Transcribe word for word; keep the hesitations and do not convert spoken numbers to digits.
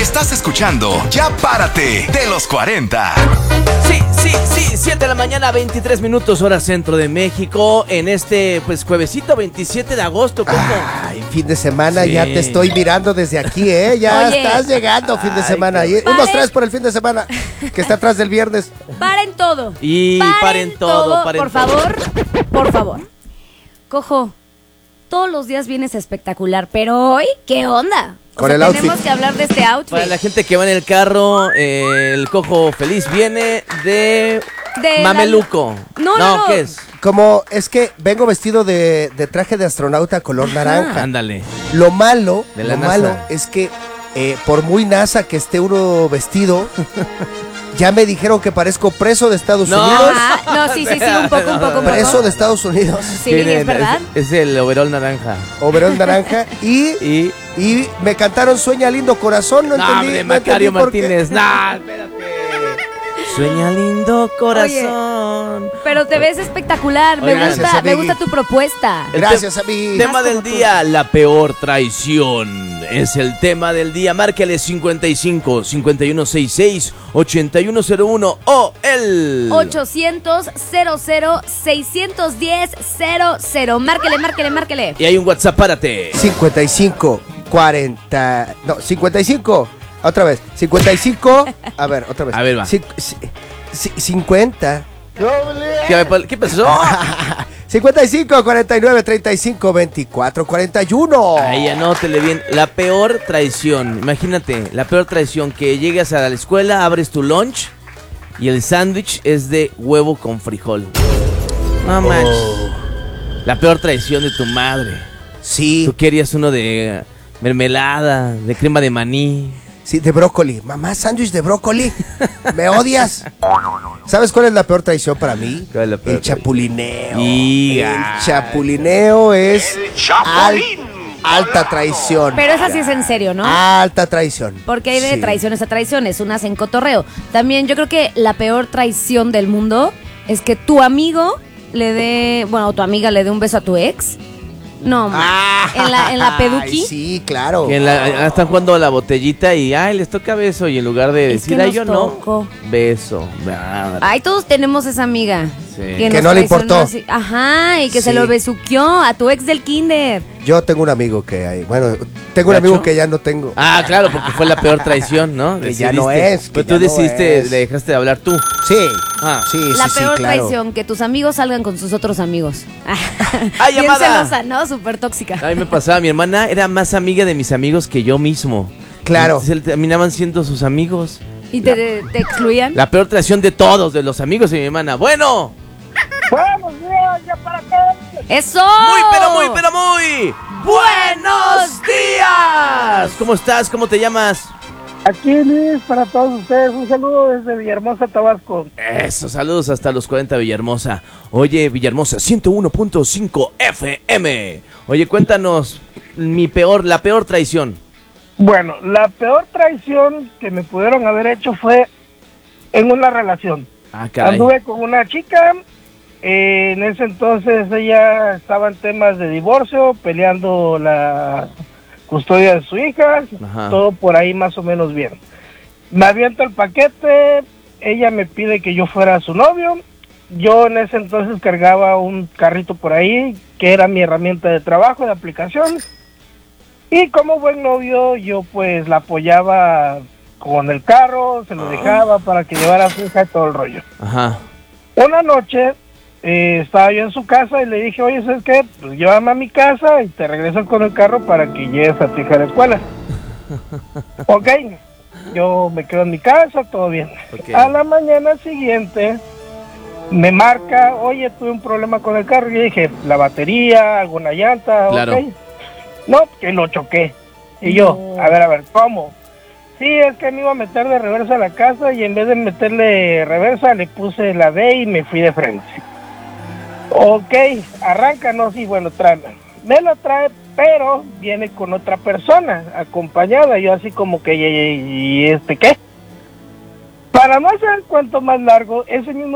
Estás escuchando Ya Párate de los cuarenta. Sí, sí, sí, siete de la mañana, veintitrés minutos, hora centro de México, en este, pues, juevesito veintisiete de agosto, Coco. Ay, fin de semana, Sí. ya te estoy mirando desde aquí, ¿eh? Ya Oye. estás llegando, fin de Ay, semana. qué- Y Paren. unos tres por el fin de semana, que está atrás del viernes. Paren todo. Y paren todo, paren por todo. favor, por favor. Cojo, todos los días vienes espectacular, pero hoy, ¿qué onda? O Con sea, el tenemos outfit. que hablar de este outfit. Para la gente que va en el carro, eh, el Cojo Feliz viene de, De la- Mameluco. No, no, no. ¿Qué es? Como es que vengo vestido de, de traje de astronauta color naranja. Ándale. Lo malo, De la lo NASA. malo es que eh, por muy NASA que esté uno vestido, ya me dijeron que parezco preso de Estados No. Unidos. Ah, no, sí, sí, sí, un poco, un poco, un poco. Preso de Estados Unidos. Sí, Tiene- es verdad. Es, es el overol naranja. Overol naranja. Y, Y... y me cantaron Sueña lindo corazón. No, No, entendí. hombre, no Macario entendí por qué. Martínez. No, espérate. Sueña lindo corazón. Pero te ves espectacular, me Oigan, gusta, gracias, me amigui. gusta tu propuesta. El Gracias, te- amigo. Tema Más del como tú. día, la peor traición. Es el tema del día. Márquele cincuenta y cinco, cincuenta y uno sesenta y seis, ochenta y uno cero uno o el ochocientos, cero cero, seiscientos diez, cero cero. Márquele, márquele, márquele. Y hay un WhatsApp, párate. cincuenta y cinco, cuarenta. No, cincuenta y cinco. Otra vez. cincuenta y cinco. A ver, otra vez. A ver, va. Cin- ci- ci- cincuenta. ¿Qué, qué pasó? cincuenta y cinco, cuarenta y nueve, treinta y cinco, veinticuatro, cuarenta y uno. Ahí anótele bien. La peor traición. Imagínate, la peor traición, que llegas a la escuela, abres tu lunch y el sándwich es de huevo con frijol. No manches. La peor traición de tu madre. Sí, Tú querías uno de mermelada, de crema de maní. sí, de brócoli. Mamá, sándwich de brócoli. ¿Me odias? ¿Sabes cuál es la peor traición para mí? ¿Cuál es la peor El chapulineo. Iga. El chapulineo es al- alta traición. Pero esa sí es en serio, ¿no? Alta traición. Porque hay de Sí. traiciones a traiciones, unas en cotorreo. También yo creo que la peor traición del mundo es que tu amigo le dé, bueno, o tu amiga le dé un beso a tu ex. No, ma. Ah, en la, en la peduqui. ay, sí, claro. Que en la- ah, están jugando a la botellita y ay, les toca beso. Y en lugar de Es decir, que ay, nos yo tocó. no, beso. Ah, Ay, todos tenemos esa amiga. Sí. Que nos no le traicionó importó. así. Ajá, y que se Sí. lo besuqueó a tu ex del kinder. Yo tengo un amigo que hay. Bueno, tengo un ¿Gacho? amigo que ya no tengo. Ah, claro, porque fue la peor traición, ¿no? Que ya no Decidiste- es, que Pues ya tú no decidiste, es. le dejaste de hablar tú. Sí. Ah. Sí, La sí, sí, peor claro. traición, que tus amigos salgan con sus otros amigos. ¡Ay, Bien llamada! celosa, ¿no? Súper tóxica. A mí me pasaba, mi hermana era más amiga de mis amigos que yo mismo. Claro. Entonces, terminaban siendo sus amigos. ¿Y te, te- te excluían? La peor traición de todos, de los amigos de mi hermana. Bueno, Buenos días, ya para todos. ¡Eso! muy, pero muy, pero muy. ¡Buenos días! ¿Cómo estás? ¿Cómo te llamas? Aquí Luis, para todos ustedes, un saludo desde Villahermosa, Tabasco. Eso, saludos hasta los cuarenta, Villahermosa. Oye, Villahermosa, ciento uno punto cinco F M. Oye, cuéntanos mi peor, la peor traición. Bueno, la peor traición que me pudieron haber hecho fue en una relación. Ah, caray. Anduve con una chica, eh, en ese entonces ella estaba en temas de divorcio, peleando la custodia de su hija, Ajá. todo por ahí más o menos bien. Me aviento el paquete, ella me pide que yo fuera su novio, yo en ese entonces cargaba un carrito por ahí, que era mi herramienta de trabajo, de aplicación, y como buen novio yo pues la apoyaba con el carro, se lo dejaba para que llevara a su hija y todo el rollo. Ajá. Una noche eh, estaba yo en su casa y le dije, oye, ¿sabes qué? Pues llévame a mi casa y te regreso con el carro para que lleves a tu hija a la escuela. Ok, yo me quedo en mi casa, todo bien. Ok. A la mañana siguiente me marca, oye, tuve un problema con el carro. Y yo dije, la batería, alguna llanta, Claro. ok. No, que lo choqué. Y yo, No. a ver, a ver, ¿cómo? Sí, es que me iba a meter de reversa a la casa y en vez de meterle reversa le puse la D y me fui de frente. Ok, arráncanos y bueno, tráeme. Me lo trae, pero viene con otra persona acompañada. Yo así como que, ¿y, y- y este qué? Para no hacer el cuento más largo, ese mismo